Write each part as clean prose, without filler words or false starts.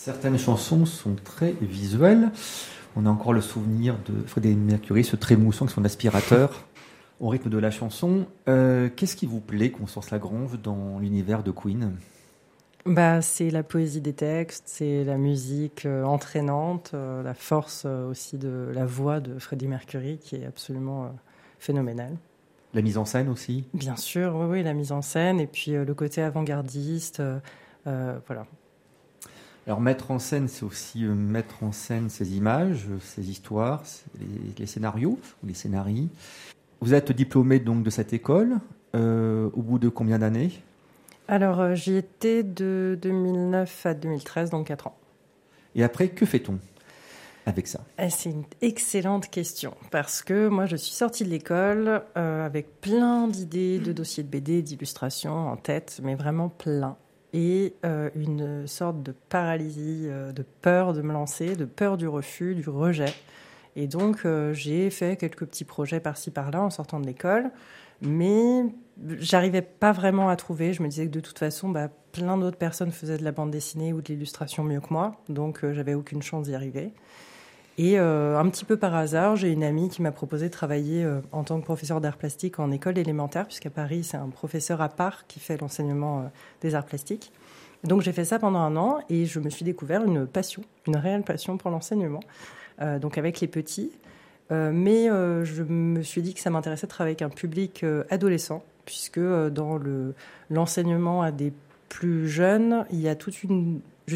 Certaines chansons sont très visuelles. On a encore le souvenir de Freddie Mercury, ce trémoussant avec son aspirateur au rythme de la chanson. Qu'est-ce qui vous plaît, Constance-Lagrange, dans l'univers de Queen ? C'est la poésie des textes, c'est la musique entraînante, la force aussi de la voix de Freddie Mercury qui est absolument phénoménale. La mise en scène aussi ? Bien sûr, oui, la mise en scène et puis le côté avant-gardiste, voilà. Alors mettre en scène, c'est aussi mettre en scène ces images, ces histoires, les scénarios ou les scénarii. Vous êtes diplômé donc de cette école au bout de combien d'années ? Alors j'y étais de 2009 à 2013, donc 4 ans. Et après, que fait-on avec ça ? C'est une excellente question parce que moi je suis sortie de l'école avec plein d'idées, de dossiers de BD, d'illustrations en tête, mais vraiment plein. Et une sorte de paralysie, de peur de me lancer, de peur du refus, du rejet. Et donc, j'ai fait quelques petits projets par-ci, par-là en sortant de l'école. Mais j'arrivais pas vraiment à trouver. Je me disais que de toute façon, plein d'autres personnes faisaient de la bande dessinée ou de l'illustration mieux que moi. Donc, j'avais aucune chance d'y arriver. Et un petit peu par hasard, j'ai une amie qui m'a proposé de travailler en tant que professeur d'art plastique en école élémentaire, puisqu'à Paris, c'est un professeur à part qui fait l'enseignement des arts plastiques. Donc j'ai fait ça pendant 1 an et je me suis découvert une passion, une réelle passion pour l'enseignement, donc avec les petits. Mais je me suis dit que ça m'intéressait de travailler avec un public adolescent, puisque dans l'enseignement à des plus jeunes, il y a toute une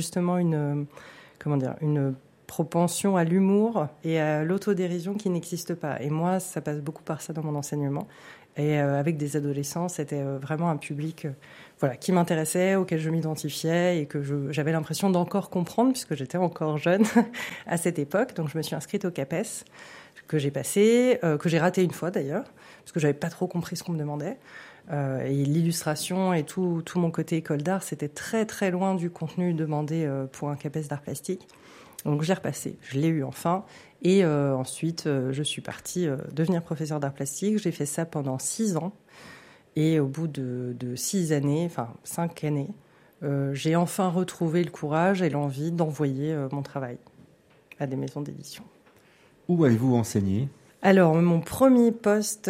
propension à l'humour et à l'autodérision qui n'existe pas. Et moi, ça passe beaucoup par ça dans mon enseignement. Et avec des adolescents, c'était vraiment un public qui m'intéressait, auquel je m'identifiais et que j'avais l'impression d'encore comprendre, puisque j'étais encore jeune à cette époque. Donc je me suis inscrite au CAPES, que j'ai passé, que j'ai raté une fois d'ailleurs, parce que je n'avais pas trop compris ce qu'on me demandait. Et l'illustration et tout mon côté école d'art, c'était très très loin du contenu demandé pour un CAPES d'art plastique. Donc je l'ai repassé, je l'ai eu enfin. Et ensuite, je suis partie devenir professeure d'art plastique. J'ai fait ça pendant 6 ans. Et au bout de 6 années, 5 années, j'ai enfin retrouvé le courage et l'envie d'envoyer mon travail à des maisons d'édition. Où avez-vous enseigné ? Alors, mon premier poste,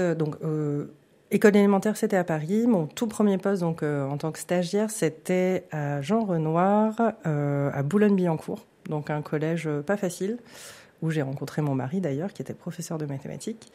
école élémentaire, c'était à Paris. Mon tout premier poste, en tant que stagiaire, c'était à Jean Renoir, à Boulogne-Billancourt. Donc un collège pas facile, où j'ai rencontré mon mari d'ailleurs, qui était professeur de mathématiques.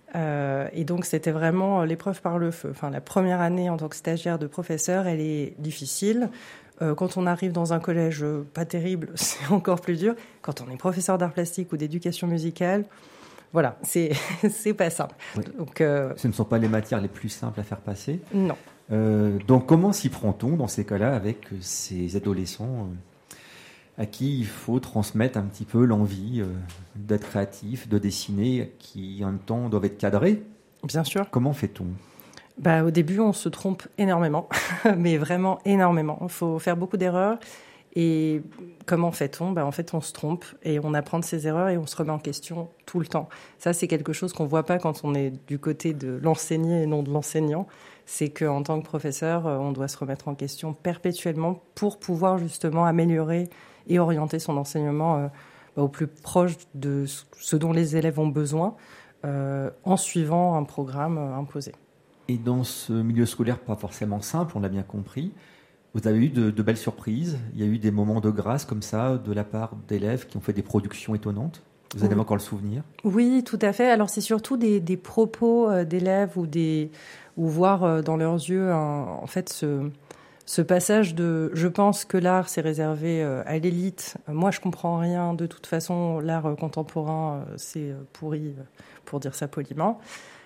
Et donc c'était vraiment l'épreuve par le feu. La première année en tant que stagiaire de professeur, elle est difficile. Quand on arrive dans un collège pas terrible, c'est encore plus dur. Quand on est professeur d'art plastique ou d'éducation musicale, voilà, c'est pas simple. Oui. Donc, ce ne sont pas les matières les plus simples à faire passer. Non. Donc comment s'y prend-on dans ces cas-là avec ces adolescents à qui il faut transmettre un petit peu l'envie d'être créatif, de dessiner, qui en même temps doivent être cadrés ? Bien sûr. Comment fait-on ? Au début, on se trompe énormément, mais vraiment énormément. Il faut faire beaucoup d'erreurs. Et comment fait-on ? En fait, on se trompe et on apprend de ses erreurs et on se remet en question tout le temps. Ça, c'est quelque chose qu'on ne voit pas quand on est du côté de l'enseigné et non de l'enseignant. C'est qu'en tant que professeur, on doit se remettre en question perpétuellement pour pouvoir justement améliorer et orienter son enseignement au plus proche de ce dont les élèves ont besoin en suivant un programme imposé. Et dans ce milieu scolaire pas forcément simple, on l'a bien compris, vous avez eu de belles surprises. Il y a eu des moments de grâce comme ça de la part d'élèves qui ont fait des productions étonnantes. Vous en avez encore le souvenir ? Oui, tout à fait. Alors c'est surtout des propos d'élèves ou voir dans leurs yeux en fait ce passage de « je pense que l'art c'est réservé à l'élite, moi je comprends rien, de toute façon l'art contemporain c'est pourri, pour dire ça poliment »,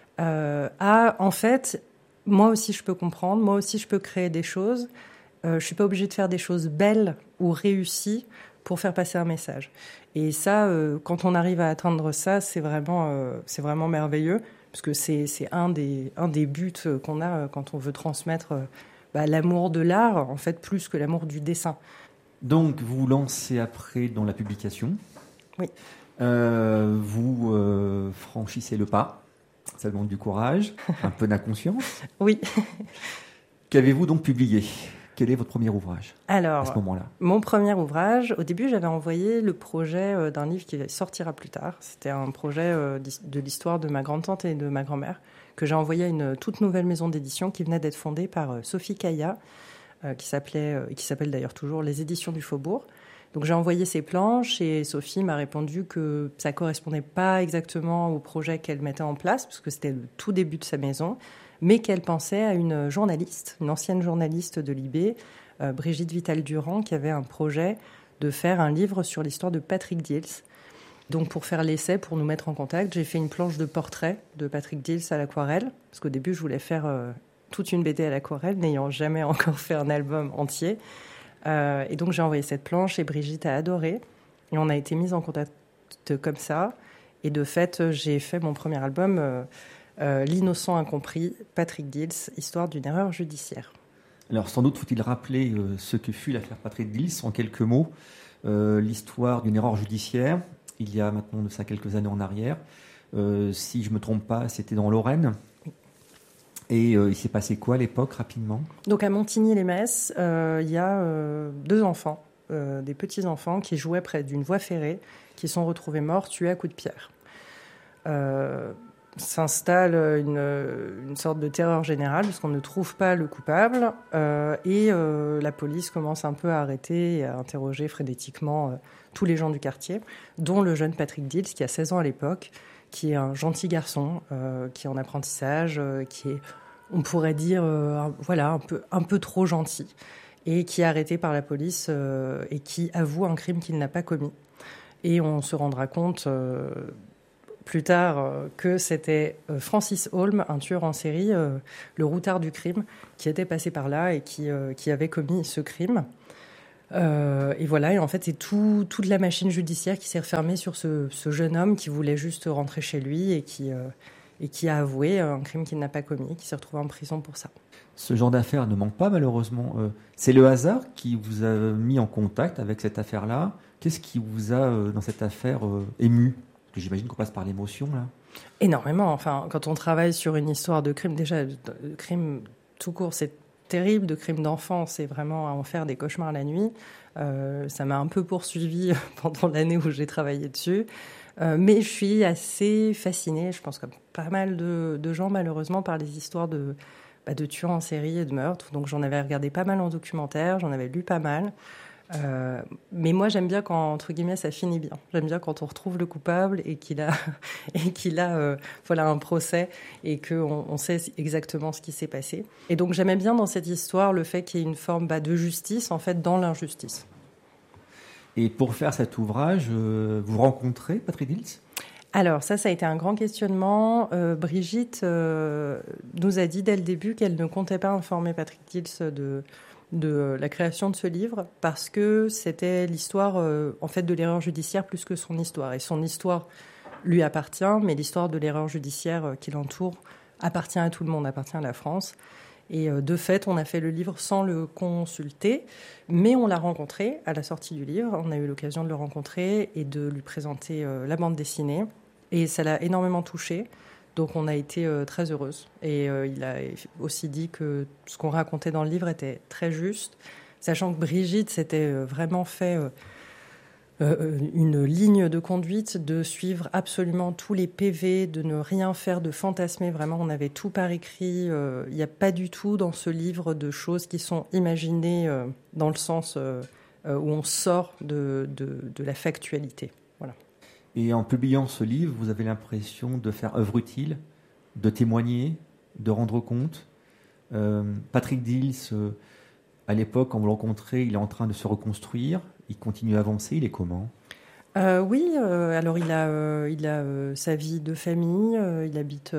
à en fait moi aussi je peux comprendre, moi aussi je peux créer des choses, je suis pas obligée de faire des choses belles ou réussies pour faire passer un message. Et ça, quand on arrive à atteindre ça, c'est vraiment merveilleux, parce que c'est un des buts qu'on a quand on veut transmettre l'amour de l'art, en fait, plus que l'amour du dessin. Donc, vous vous lancez après dans la publication. Oui. Vous franchissez le pas. Ça demande du courage, un peu d'inconscience. Oui. Qu'avez-vous donc publié ? quel est votre premier ouvrage Alors, à ce moment-là? Mon premier ouvrage, au début, j'avais envoyé le projet d'un livre qui sortira plus tard. C'était un projet de l'histoire de ma grande-tante et de ma grand-mère, que j'ai envoyé à une toute nouvelle maison d'édition qui venait d'être fondée par Sophie Caillat, qui s'appelle d'ailleurs toujours Les Éditions du Faubourg. Donc j'ai envoyé ces planches et Sophie m'a répondu que ça ne correspondait pas exactement au projet qu'elle mettait en place, parce que c'était le tout début de sa maison, mais qu'elle pensait à une journaliste, une ancienne journaliste de Libé, Brigitte Vital-Durand, qui avait un projet de faire un livre sur l'histoire de Patrick Diels. Donc pour faire l'essai, pour nous mettre en contact, j'ai fait une planche de portrait de Patrick Diels à l'aquarelle, parce qu'au début je voulais faire toute une BD à l'aquarelle, n'ayant jamais encore fait un album entier. Et donc j'ai envoyé cette planche et Brigitte a adoré. Et on a été mis en contact comme ça. Et de fait, j'ai fait mon premier album, L'innocent incompris, Patrick Diels, histoire d'une erreur judiciaire. Alors sans doute faut-il rappeler ce que fut l'affaire Patrick Diels en quelques mots. L'histoire d'une erreur judiciaire, il y a maintenant de ça quelques années en arrière. Si je ne me trompe pas, c'était dans Lorraine. Et il s'est passé quoi à l'époque, rapidement? Donc à Montigny-les-Metz, il y a deux enfants, des petits-enfants qui jouaient près d'une voie ferrée, qui sont retrouvés morts, tués à coups de pierre. S'installe une sorte de terreur générale, puisqu'on ne trouve pas le coupable, et la police commence un peu à arrêter et à interroger frénétiquement tous les gens du quartier, dont le jeune Patrick Diels, qui a 16 ans à l'époque, qui est un gentil garçon, qui est en apprentissage, qui est, on pourrait dire, un peu trop gentil, et qui est arrêté par la police et qui avoue un crime qu'il n'a pas commis. Et on se rendra compte plus tard que c'était Francis Holm, un tueur en série, le routard du crime, qui était passé par là et qui avait commis ce crime. Et voilà, et en fait, c'est toute la machine judiciaire qui s'est refermée sur ce jeune homme qui voulait juste rentrer chez lui et qui a avoué un crime qu'il n'a pas commis, qui s'est retrouvé en prison pour ça. Ce genre d'affaire ne manque pas, malheureusement. C'est le hasard qui vous a mis en contact avec cette affaire-là. Qu'est-ce qui vous a, dans cette affaire, ému? Parce que j'imagine qu'on passe par l'émotion, là. Énormément. Enfin, quand on travaille sur une histoire de crime, déjà, de crime tout court, c'est terrible. De crime d'enfant, c'est vraiment à en faire des cauchemars la nuit. Ça m'a un peu poursuivi pendant l'année où j'ai travaillé dessus. Mais je suis assez fascinée, je pense comme pas mal de gens, malheureusement, par les histoires de tueurs en série et de meurtres. Donc j'en avais regardé pas mal en documentaire, j'en avais lu pas mal. Mais moi, j'aime bien quand, entre guillemets, ça finit bien. J'aime bien quand on retrouve le coupable et qu'il a un procès et qu'on sait exactement ce qui s'est passé. Et donc, j'aimais bien dans cette histoire le fait qu'il y ait une forme de justice, en fait, dans l'injustice. Et pour faire cet ouvrage, vous rencontrez Patrick Diels? Alors, ça a été un grand questionnement. Brigitte nous a dit dès le début qu'elle ne comptait pas informer Patrick Diels de la création de ce livre parce que c'était l'histoire en fait de l'erreur judiciaire plus que son histoire. Et son histoire lui appartient, mais l'histoire de l'erreur judiciaire qui l'entoure appartient à tout le monde, appartient à la France. Et de fait, on a fait le livre sans le consulter, mais on l'a rencontré à la sortie du livre. On a eu l'occasion de le rencontrer et de lui présenter la bande dessinée. Et ça l'a énormément touché. Donc on a été très heureuse. Et il a aussi dit que ce qu'on racontait dans le livre était très juste, sachant que Brigitte s'était vraiment fait une ligne de conduite, de suivre absolument tous les PV, de ne rien faire, de fantasmer. Vraiment, on avait tout par écrit. Il n'y a pas du tout dans ce livre de choses qui sont imaginées dans le sens où on sort de la factualité. Voilà. Et en publiant ce livre, vous avez l'impression de faire œuvre utile, de témoigner, de rendre compte. Patrick Diels, à l'époque, quand vous le rencontrez, il est en train de se reconstruire. Il continue à avancer. Il est comment ? Oui, alors il a sa vie de famille. Il habite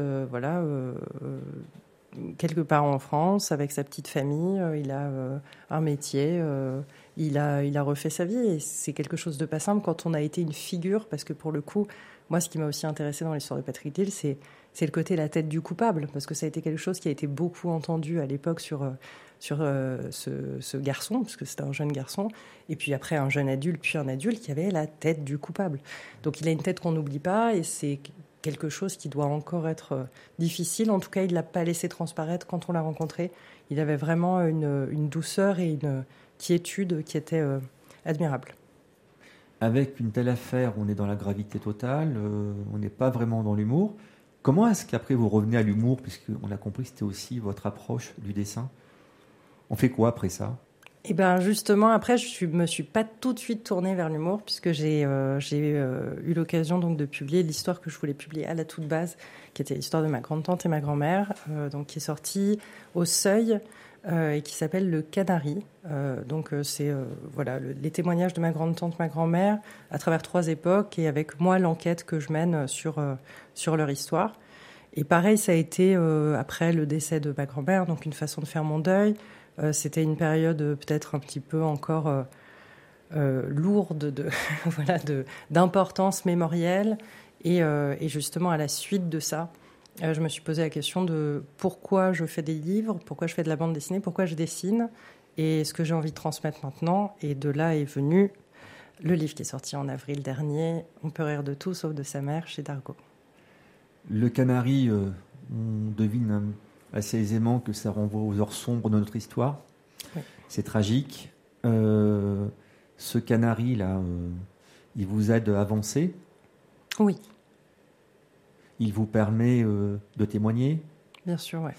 quelque part en France avec sa petite famille. Il a un métier. Il a refait sa vie et c'est quelque chose de pas simple quand on a été une figure, parce que pour le coup, moi, ce qui m'a aussi intéressé dans l'histoire de Patrick Diels, c'est le côté la tête du coupable, parce que ça a été quelque chose qui a été beaucoup entendu à l'époque sur ce garçon, parce que c'était un jeune garçon, et puis après un jeune adulte, puis un adulte qui avait la tête du coupable. Donc il a une tête qu'on n'oublie pas, et c'est quelque chose qui doit encore être difficile. En tout cas, il ne l'a pas laissé transparaître quand on l'a rencontré. Il avait vraiment une douceur et une quiétude qui était admirable. Avec une telle affaire, on est dans la gravité totale, on n'est pas vraiment dans l'humour. Comment est-ce qu'après vous revenez à l'humour, puisqu'on a compris que c'était aussi votre approche du dessin? On fait quoi après ça? Et ben justement, après, me suis pas tout de suite tournée vers l'humour, puisque j'ai eu l'occasion donc de publier l'histoire que je voulais publier à la toute base, qui était l'histoire de ma grande-tante et ma grand-mère, donc qui est sortie au Seuil et qui s'appelle Le Canari. C'est voilà les témoignages de ma grande-tante, ma grand-mère, à travers 3 époques, et avec moi l'enquête que je mène sur leur histoire. Et pareil, ça a été après le décès de ma grand-mère, donc une façon de faire mon deuil. C'était une période peut-être un petit peu encore lourde voilà, d'importance mémorielle. Et justement, à la suite de ça, je me suis posé la question de pourquoi je fais des livres, pourquoi je fais de la bande dessinée, pourquoi je dessine, et ce que j'ai envie de transmettre maintenant. Et de là est venu le livre qui est sorti en avril dernier, On peut rire de tout sauf de sa mère, chez Dargaud. Le Canari, on devine assez aisément que ça renvoie aux heures sombres de notre histoire. Oui. C'est tragique. Ce canari-là, il vous aide à avancer? Oui. Il vous permet de témoigner? Bien sûr, oui.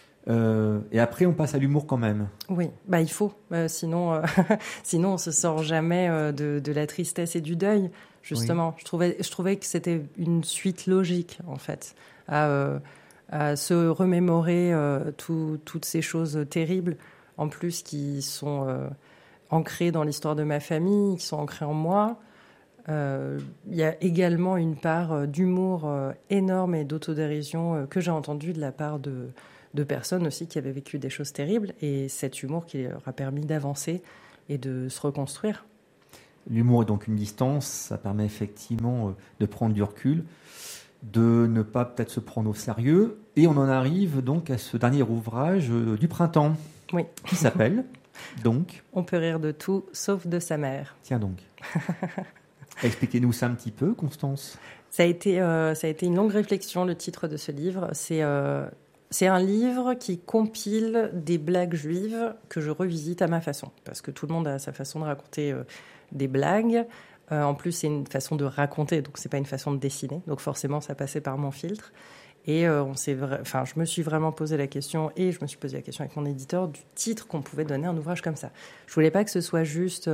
Et après, on passe à l'humour quand même. Oui, il faut. Sinon, sinon, on se sort jamais de la tristesse et du deuil. Justement, oui. Je trouvais que c'était une suite logique, en fait, à se remémorer toutes ces choses terribles, en plus qui sont ancrées dans l'histoire de ma famille, qui sont ancrées en moi. Il y a également une part d'humour énorme et d'autodérision que j'ai entendue de la part de personnes aussi qui avaient vécu des choses terribles, et cet humour qui leur a permis d'avancer et de se reconstruire. L'humour est donc une distance, ça permet effectivement de prendre du recul, de ne pas peut-être se prendre au sérieux, et on en arrive donc à ce dernier ouvrage du printemps, oui. Qui s'appelle donc On peut rire de tout sauf de sa mère. Tiens donc. Expliquez-nous ça un petit peu, Constance. Ça a été une longue réflexion, le titre de ce livre. C'est un livre qui compile des blagues juives que je revisite à ma façon, parce que tout le monde a sa façon de raconter des blagues. En plus, c'est une façon de raconter, donc c'est pas une façon de dessiner. Donc forcément, ça passait par mon filtre. Et je me suis vraiment posé la question, et je me suis posé la question avec mon éditeur, du titre qu'on pouvait donner à un ouvrage comme ça. Je voulais pas que ce soit juste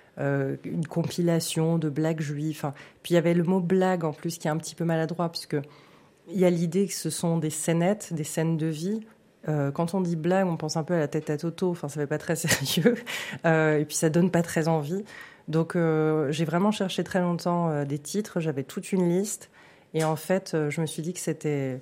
une compilation de blagues juives. Puis il y avait le mot blague en plus qui est un petit peu maladroit, puisque il y a l'idée que ce sont des scénettes, des scènes de vie. Quand on dit blague, on pense un peu à la tête à Toto. Enfin, ça fait pas très sérieux. Et puis ça donne pas très envie. Donc j'ai vraiment cherché très longtemps des titres. J'avais toute une liste. Et en fait, je me suis dit que c'était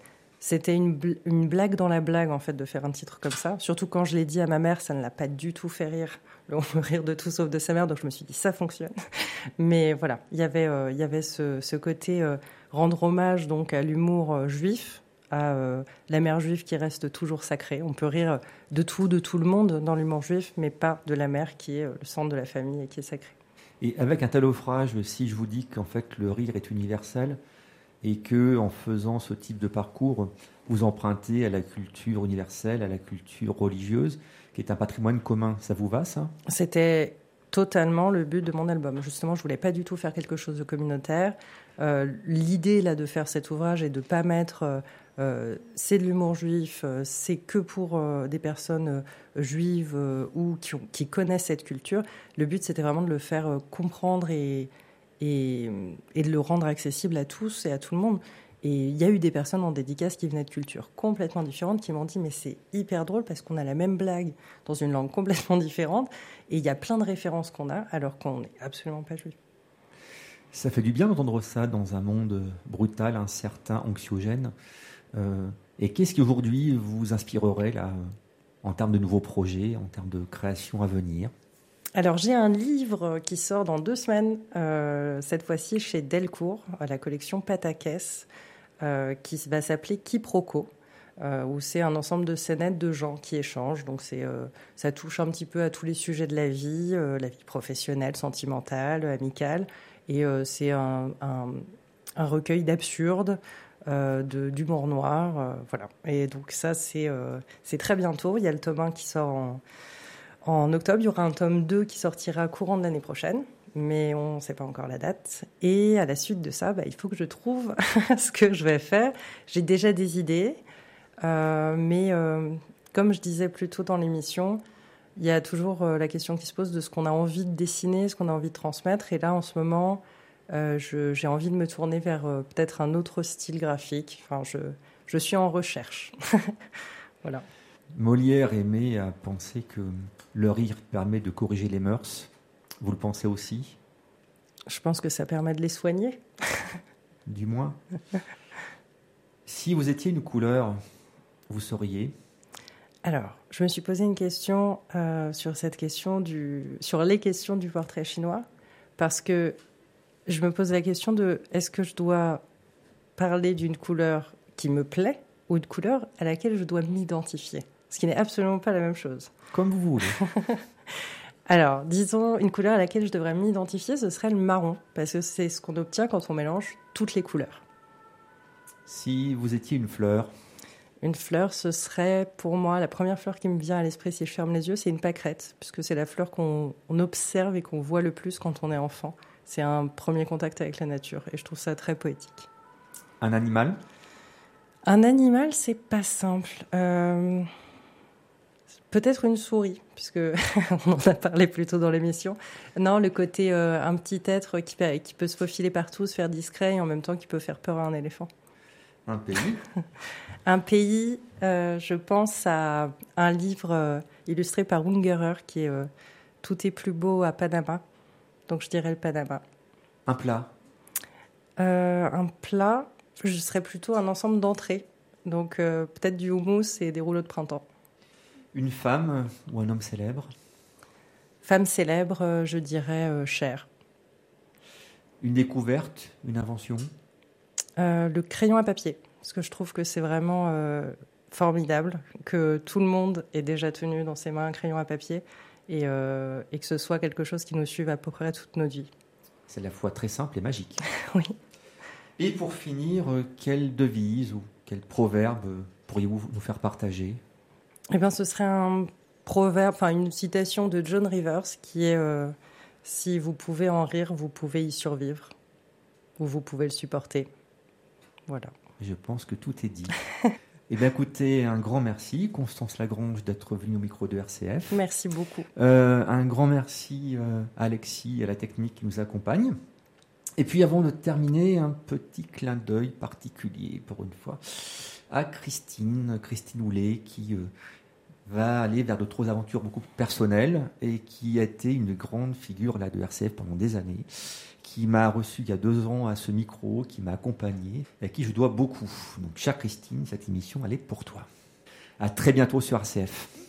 une blague dans la blague, en fait, de faire un titre comme ça. Surtout quand je l'ai dit à ma mère, ça ne l'a pas du tout fait rire. On peut rire de tout sauf de sa mère. Donc je me suis dit, ça fonctionne. Mais voilà, il y avait ce côté rendre hommage donc à l'humour juif, à la mère juive qui reste toujours sacrée. On peut rire de tout le monde dans l'humour juif, mais pas de la mère qui est le centre de la famille et qui est sacrée. Et avec un tel offrage, si je vous dis qu'en fait le rire est universel, et que en faisant ce type de parcours, vous empruntez à la culture universelle, à la culture religieuse, qui est un patrimoine commun. Ça vous va, ça? C'était totalement le but de mon album. Justement, je voulais pas du tout faire quelque chose de communautaire. L'idée là de faire cet ouvrage est de pas mettre c'est de l'humour juif, c'est que pour des personnes juives ou qui connaissent cette culture. Le but, c'était vraiment de le faire comprendre et de le rendre accessible à tous et à tout le monde. Et il y a eu des personnes en dédicace qui venaient de cultures complètement différentes qui m'ont dit « mais c'est hyper drôle parce qu'on a la même blague dans une langue complètement différente et il y a plein de références qu'on a alors qu'on n'est absolument pas juif ». Ça fait du bien d'entendre ça dans un monde brutal, incertain, anxiogène. Et qu'est-ce qui aujourd'hui vous inspirerait là, en termes de nouveaux projets, en termes de création à venir ? Alors, j'ai un livre qui sort dans 2 semaines, cette fois-ci chez Delcourt, à la collection Patakès, qui va s'appeler Quiproquo, où c'est un ensemble de scénettes de gens qui échangent. Donc, ça touche un petit peu à tous les sujets de la vie professionnelle, sentimentale, amicale. Et c'est un recueil d'absurde, d'humour noir. Voilà. Et donc ça, c'est très bientôt. Il y a le tome 1 qui sort en octobre. Il y aura un tome 2 qui sortira courant de l'année prochaine, mais on ne sait pas encore la date. Et à la suite de ça, il faut que je trouve ce que je vais faire. J'ai déjà des idées, mais comme je disais plus tôt dans l'émission, il y a toujours la question qui se pose de ce qu'on a envie de dessiner, ce qu'on a envie de transmettre. Et là, en ce moment, j'ai envie de me tourner vers peut-être un autre style graphique. Enfin, je suis en recherche. Voilà. Molière aimait à penser que le rire permet de corriger les mœurs. Vous le pensez aussi ? Je pense que ça permet de les soigner. Du moins. Si vous étiez une couleur, vous seriez ? Alors, je me suis posé une question sur les questions du portrait chinois, parce que je me pose la question de est-ce que je dois parler d'une couleur qui me plaît ou une couleur à laquelle je dois m'identifier, ce qui n'est absolument pas la même chose. Comme vous voulez. Alors, disons, une couleur à laquelle je devrais m'identifier, ce serait le marron, parce que c'est ce qu'on obtient quand on mélange toutes les couleurs. Si vous étiez une fleur ? Une fleur, ce serait pour moi, la première fleur qui me vient à l'esprit si je ferme les yeux, c'est une pâquerette, puisque c'est la fleur qu'on observe et qu'on voit le plus quand on est enfant. C'est un premier contact avec la nature, et je trouve ça très poétique. Un animal ? Un animal, c'est pas simple. Peut-être une souris, puisque on en a parlé plus tôt dans l'émission. Non, le côté un petit être qui peut se faufiler partout, se faire discret, et en même temps qui peut faire peur à un éléphant. Un pays ? Un pays, je pense à un livre illustré par Ungerer qui est Tout est plus beau à Panama. Donc je dirais le Panama. Un plat ? Un plat, je serais plutôt un ensemble d'entrées. Donc peut-être du houmous et des rouleaux de printemps. Une femme ou un homme célèbre ? Femme célèbre, je dirais Cher. Une découverte, une invention ? Le crayon à papier. Parce que je trouve que c'est vraiment formidable que tout le monde ait déjà tenu dans ses mains un crayon à papier et que ce soit quelque chose qui nous suive à peu près toute notre vie. C'est à la fois très simple et magique. Oui. Et pour finir, quelle devise ou quel proverbe pourriez-vous nous faire partager ? Eh bien, ce serait un proverbe, enfin une citation de John Rivers qui est si vous pouvez en rire, vous pouvez y survivre ou vous pouvez le supporter. Voilà. Je pense que tout est dit. Eh bien, écoutez, un grand merci, Constance Lagrange, d'être venue au micro de RCF. Merci beaucoup. Un grand merci à Alexis et à la technique qui nous accompagne. Et puis, avant de terminer, un petit clin d'œil particulier, pour une fois, à Christine Houlet, qui va aller vers d'autres aventures beaucoup plus personnelles et qui a été une grande figure là, de RCF pendant des années, qui m'a reçu il y a 2 ans à ce micro, qui m'a accompagné et à qui je dois beaucoup. Donc, chère Christine, cette émission, elle est pour toi. À très bientôt sur RCF.